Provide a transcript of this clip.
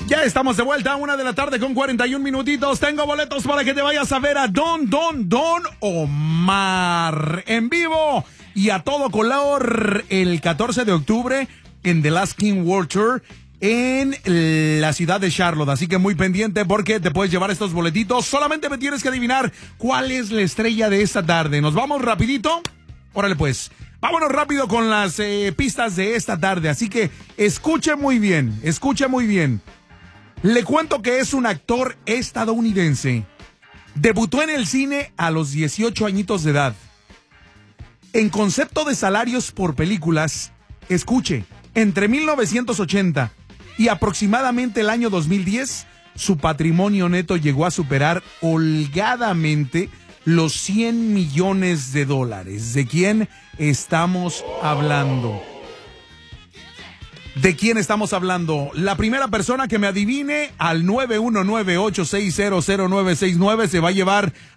Ya estamos de vuelta a 1:41 p.m. Tengo boletos para que te vayas a ver a Don Omar en vivo y a todo color el 14 de octubre en The Last King World Tour en la ciudad de Charlotte. Así que muy pendiente porque te puedes llevar estos boletitos. Solamente me tienes que adivinar cuál es la estrella de esta tarde. ¿Nos vamos rapidito? Órale pues. Vámonos rápido con las pistas de esta tarde. Así que escuche muy bien. Le cuento que es un actor estadounidense. Debutó en el cine a los 18 añitos de edad. En concepto de salarios por películas, escuche, entre 1980 y aproximadamente el año 2010, su patrimonio neto llegó a superar holgadamente los $100 millones. ¿De quién estamos hablando? ¿De quién estamos hablando? La primera persona que me adivine al 919-860-0969 se va a llevar